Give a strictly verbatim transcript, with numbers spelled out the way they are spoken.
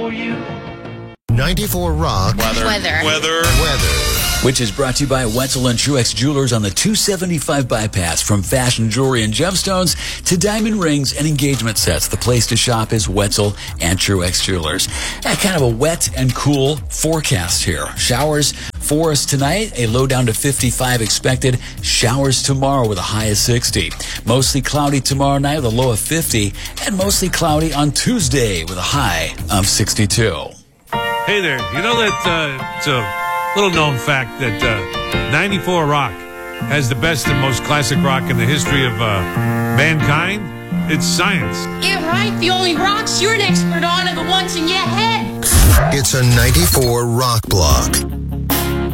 for you. ninety-four Rock. Weather. Weather. Weather. Weather. Which is brought to you by Wetzel and Truex Jewelers on the two seventy-five bypass. From fashion jewelry and gemstones to diamond rings and engagement sets, the place to shop is Wetzel and Truex Jewelers. And kind of a wet and cool forecast here. Showers for us tonight, a low down to fifty-five expected. Showers tomorrow with a high of sixty. Mostly cloudy tomorrow night with a low of fifty. And mostly cloudy on Tuesday with a high of sixty-two. Hey there, you know that uh, it's a little known fact that uh, ninety-four Rock has the best and most classic rock in the history of uh, mankind? It's science. Yeah, right. The only rocks you're an expert on are the ones in your head. It's a ninety-four Rock Block.